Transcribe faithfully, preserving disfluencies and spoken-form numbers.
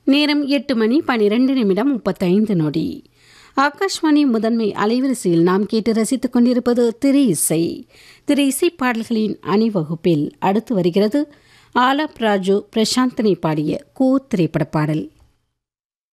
நேரம் எட்டு மணி பனிரெண்டு நிமிடம் முப்பத்தைந்து நொடி. ஆகாஷ்வாணி முதன்மை அலைவரிசையில் நாம் கேட்டு ரசித்துக் கொண்டிருப்பது திரை இசை. திரை இசை பாடல்களின் அணிவகுப்பில் அடுத்து வருகிறது ஆலாப் ராஜு பிரசாந்தனை பாடிய கூ திரைப்பட பாடல்.